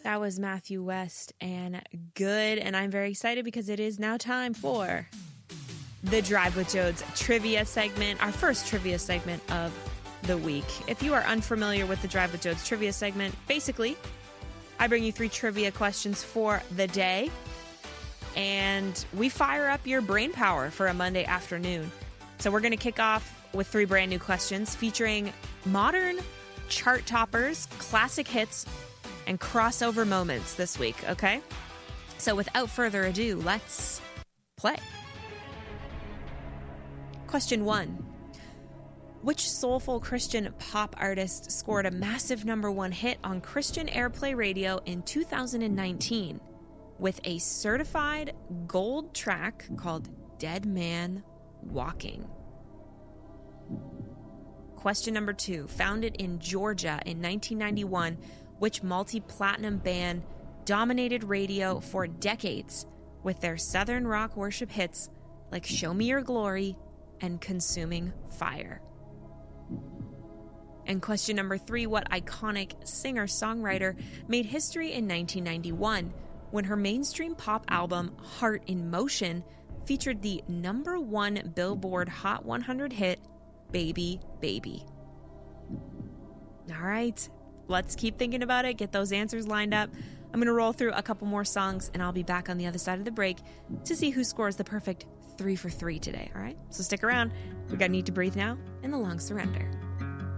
That was Matthew West and Good, and I'm very excited because it is now time for the Drive with Jodes trivia segment, our first trivia segment of the week. If you are unfamiliar with the Drive with Jodes trivia segment, basically, I bring you 3 trivia questions for the day, and we fire up your brain power for a Monday afternoon. So we're going to kick off with 3 brand new questions featuring modern chart toppers, classic hits, and crossover moments this week, okay? So without further ado, let's play. Question 1. Which soulful Christian pop artist scored a massive #1 hit on Christian Airplay Radio in 2019 with a certified gold track called Dead Man Walking? Question number 2. Founded in Georgia in 1991, which multi-platinum band dominated radio for decades with their Southern rock worship hits like Show Me Your Glory and Consuming Fire? And question number 3, what iconic singer-songwriter made history in 1991 when her mainstream pop album Heart in Motion featured the #1 Billboard Hot 100 hit, Baby, Baby? All right, let's keep thinking about it, get those answers lined up. I'm going to roll through a couple more songs, and I'll be back on the other side of the break to see who scores the perfect 3 for 3 today, all right? So stick around. We got Need to Breathe Now and The Long Surrender.